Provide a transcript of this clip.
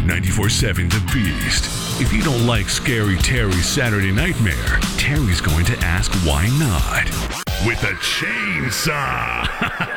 94.7 The Beast. If you don't like Scary Terry's Saturday Nightmare, Terry's going to ask why not. With a chainsaw.